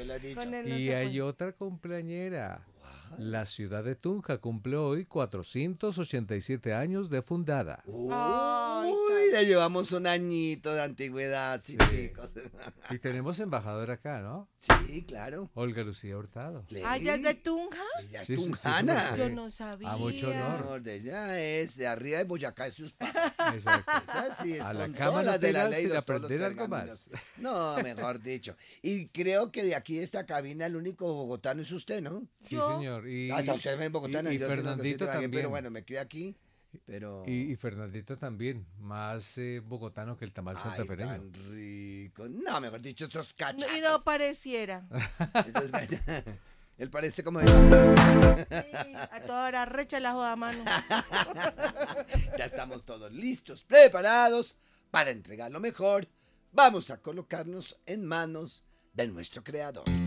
lo he dicho. Con él no Y se hay puede. otra cumpleañera. La ciudad de Tunja cumple hoy 487 años de fundada. Ay, Uy, le llevamos un añito de antigüedad, sí, Sí. chicos. Y tenemos embajador acá, ¿no? Sí, claro. Olga Lucía Hurtado. Ah, ¿ya es de Tunja? Ella es Sí, sí, sí, tunjana. sí, Yo no sabía. A mucho honor. Señor, de ella es de arriba de Boyacá de sus papas. Exacto. Esa sí es A la con cama todas no las de la pegas ley sin los todos los aprender algo pergaminos. más. No, mejor dicho. Y creo que de aquí de esta cabina el único bogotano es usted, ¿no? Sí, Yo- señor. Y, Ah, usted es bogotano. y yo soy Fernandito de Ibagué, también. pero bueno, me crié aquí. Pero... Y Fernandito también, más bogotano que el tamal Ay, santafereño. tan rico. No, mejor dicho, estos No, cachacos. y no pareciera. Estos él parece como... Sí, a toda hora recha la joda mano. Ya estamos todos listos, preparados para entregar lo mejor. Vamos a colocarnos en manos de nuestro creador.